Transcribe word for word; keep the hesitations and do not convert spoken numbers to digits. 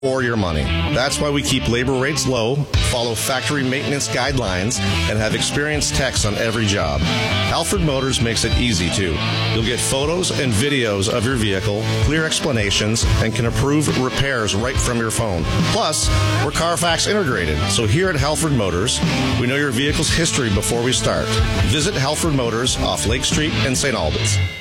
or your money. That's why we keep labor rates low, follow factory maintenance guidelines, and have experienced techs on every job. Halford Motors makes it easy, too. You'll get photos and videos of your vehicle, clear explanations, and can approve repairs right from your phone. Plus, we're Carfax integrated, so here at Halford Motors, we know your vehicle's history before we start. Visit Halford Motors off Lake Street in Saint Albans.